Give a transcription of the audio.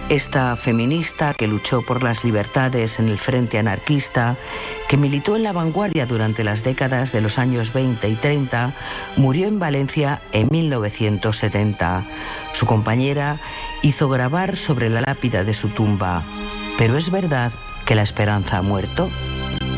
Esta feminista que luchó por las libertades en el frente anarquista, que militó en la vanguardia durante las décadas de los años 20 y 30, murió en Valencia en 1970. Su compañera hizo grabar sobre la lápida de su tumba: ¿pero es verdad que la esperanza ha muerto?